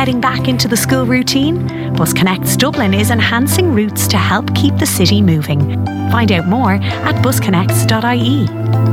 heading back into the school routine? Bus Connects Dublin is enhancing routes to help keep the city moving. Find out more at busconnects.ie.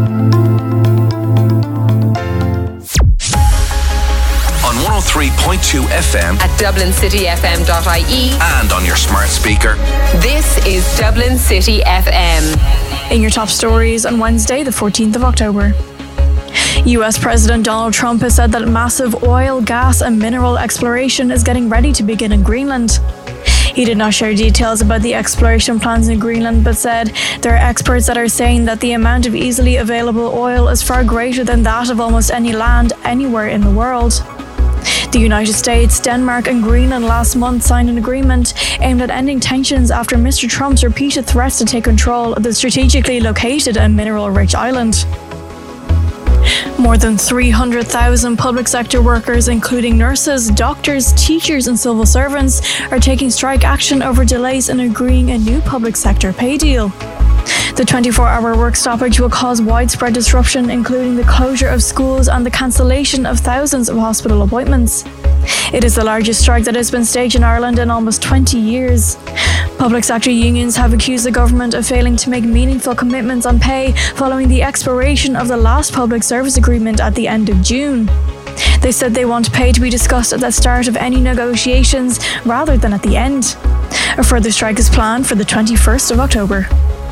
On 103.2 FM at dublincityfm.ie and on your smart speaker. This is Dublin City FM. In your top stories on Wednesday, the 14th of October. US President Donald Trump has said that massive oil, gas and mineral exploration is getting ready to begin in Greenland. He did not share details about the exploration plans in Greenland, but said there are experts that are saying that the amount of easily available oil is far greater than that of almost any land anywhere in the world. The United States, Denmark and Greenland last month signed an agreement aimed at ending tensions after Mr. Trump's repeated threats to take control of the strategically located and mineral-rich island. More than 300,000 public sector workers, including nurses, doctors, teachers and civil servants, are taking strike action over delays in agreeing a new public sector pay deal. The 24-hour work stoppage will cause widespread disruption, including the closure of schools and the cancellation of thousands of hospital appointments. It is the largest strike that has been staged in Ireland in almost 20 years. Public sector unions have accused the government of failing to make meaningful commitments on pay following the expiration of the last public service agreement at the end of June. They said they want pay to be discussed at the start of any negotiations rather than at the end. A further strike is planned for the 21st of October.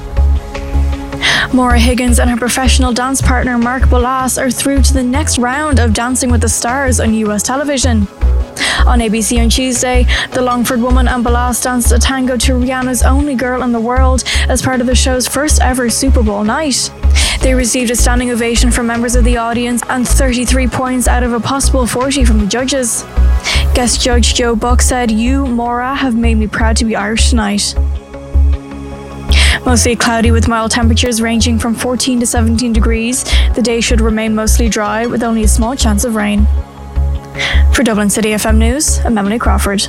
Maura Higgins and her professional dance partner Mark Bolas are through to the next round of Dancing with the Stars on US television. On ABC on Tuesday, the Longford woman and Bolas danced a tango to Rihanna's Only Girl in the World as part of the show's first ever Super Bowl night. They received a standing ovation from members of the audience and 33 points out of a possible 40 from the judges. Guest judge Joe Buck said, "You, Maura, have made me proud to be Irish tonight." Mostly cloudy with mild temperatures ranging from 14 to 17 degrees. The day should remain mostly dry with only a small chance of rain. For Dublin City FM News, I'm Emily Crawford.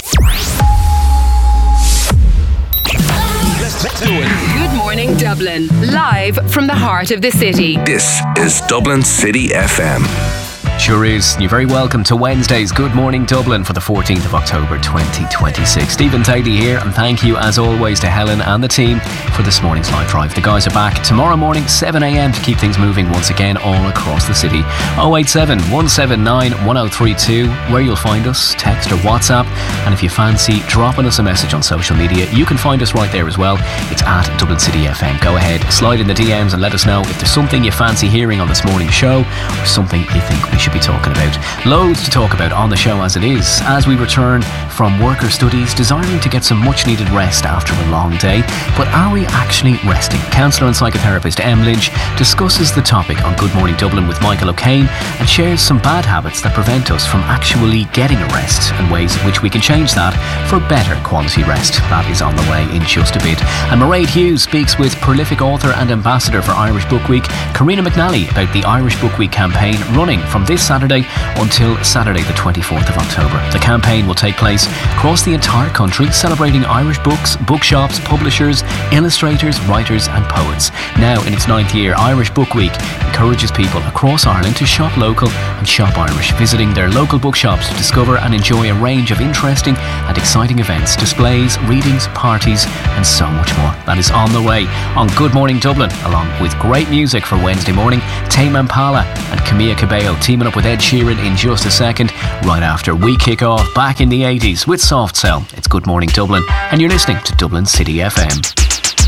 Let's do it. Good morning, Dublin. Live from the heart of the city. This is Dublin City FM. Sure is. You're very welcome to Wednesday's Good Morning Dublin for the 14th of October 2026. Stephen Taylor here, and thank you as always to Helen and the team for this morning's live drive. The guys are back tomorrow morning 7 a.m. to keep things moving once again all across the city. 087 179 1032 where you'll find us, text or WhatsApp, and if you fancy dropping us a message on social media, you can find us right there as well. It's at Dublin City FM. Go ahead, slide in the DMs and let us know if there's something you fancy hearing on this morning's show or something you think we should be talking about. Loads to talk about on the show as it is, as we return from worker studies, desiring to get some much needed rest after a long day. But are we actually resting? Counsellor and psychotherapist Em Lynch discusses the topic on Good Morning Dublin with Michael O'Kane and shares some bad habits that prevent us from actually getting a rest and ways in which we can change that for better quality rest. That is on the way in just a bit. And Mairead Hughes speaks with prolific author and ambassador for Irish Book Week, Karina McNally, about the Irish Book Week campaign running from this Saturday until Saturday the 24th of October. The campaign will take place across the entire country, celebrating Irish books, bookshops, publishers, illustrators, writers and poets. Now in its 9th year, Irish Book Week encourages people across Ireland to shop local and shop Irish, visiting their local bookshops to discover and enjoy a range of interesting and exciting events, displays, readings, parties and so much more. That is on the way on Good Morning Dublin, along with great music for Wednesday morning. Tame Impala and Camilla Cabello teaming up with Ed Sheeran in just a second, right after we kick off back in the 80s with Soft Cell. It's Good Morning Dublin and you're listening to Dublin City FM.